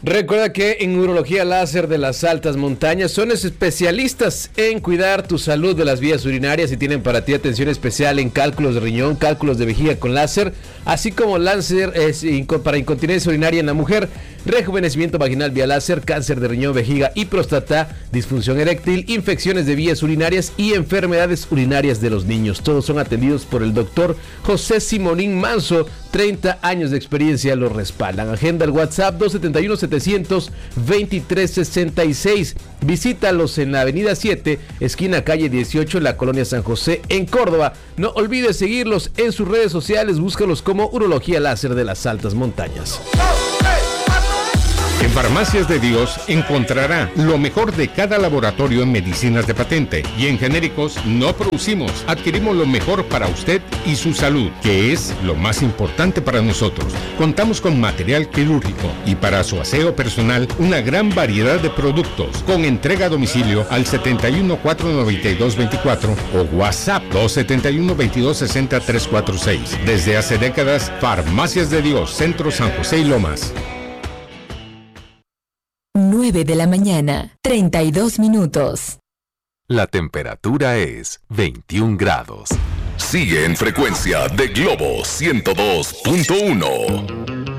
Recuerda que en Urología Láser de las Altas Montañas son especialistas en cuidar tu salud de las vías urinarias y tienen para ti atención especial en cálculos de riñón, cálculos de vejiga con láser, así como láser para incontinencia urinaria en la mujer, rejuvenecimiento vaginal vía láser, cáncer de riñón, vejiga y próstata, disfunción eréctil, infecciones de vías urinarias y enfermedades urinarias de los niños. Todos son atendidos por el doctor José Simonín Manso. 30 años de experiencia lo respaldan. Agenda el WhatsApp 271-700-2366. Visítalos en la avenida 7, esquina calle 18, en la colonia San José, en Córdoba. No olvides seguirlos en sus redes sociales. Búscalos como Urología Láser de las Altas Montañas. En Farmacias de Dios encontrará lo mejor de cada laboratorio en medicinas de patente, y en genéricos no producimos, adquirimos lo mejor para usted y su salud, que es lo más importante para nosotros. Contamos con material quirúrgico y para su aseo personal una gran variedad de productos, con entrega a domicilio al 71-492-24 o WhatsApp 271-2260-346. Desde hace décadas, Farmacias de Dios, Centro San José y Lomas. 9 de la mañana, 32 minutos. La temperatura es 21 grados. Sigue en frecuencia de Globo 102.1.